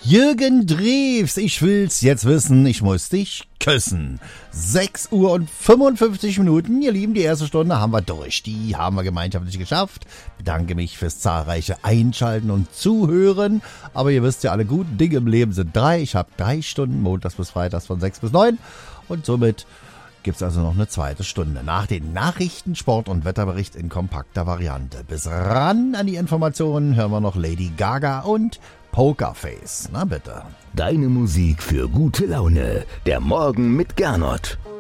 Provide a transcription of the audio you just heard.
Jürgen Drews, ich will's jetzt wissen, ich muss dich küssen. 6 Uhr und 55 Minuten, ihr Lieben, die erste Stunde haben wir durch. Die haben wir gemeinschaftlich geschafft. Bedanke mich fürs zahlreiche Einschalten und Zuhören. Aber ihr wisst ja, alle guten Dinge im Leben sind 3. Ich habe 3 Stunden, montags bis freitags von 6 bis 9. Und somit gibt's also noch eine zweite Stunde. Nach den Nachrichten, Sport und Wetterbericht in kompakter Variante. Bis ran an die Informationen hören wir noch Lady Gaga und Pokerface. Na bitte. Deine Musik für gute Laune. Der Morgen mit Gernot.